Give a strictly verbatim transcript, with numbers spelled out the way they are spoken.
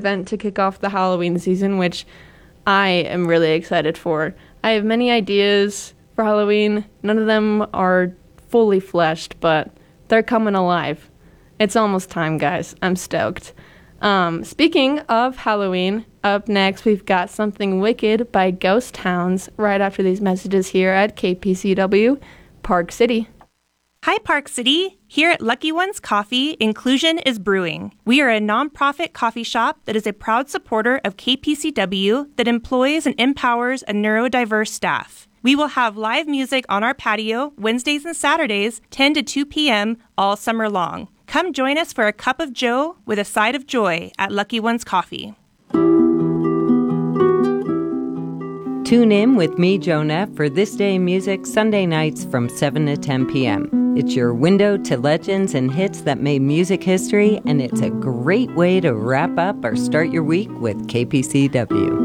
event to kick off the Halloween season, which I am really excited for. I have many ideas for Halloween. None of them are fully fleshed, but they're coming alive. It's almost time, guys. I'm stoked. Um, speaking of Halloween, up next we've got Something Wicked by Ghost Towns right after these messages here at K P C W, Park City. Hi, Park City. Here at Lucky Ones Coffee, inclusion is brewing. We are a nonprofit coffee shop that is a proud supporter of K P C W that employs and empowers a neurodiverse staff. We will have live music on our patio Wednesdays and Saturdays, ten to two p.m. all summer long. Come join us for a cup of joe with a side of joy at Lucky Ones Coffee. Tune in with me, Jonah, for This Day in Music Sunday nights from seven to ten p.m. It's your window to legends and hits that made music history, and it's a great way to wrap up or start your week with K P C W.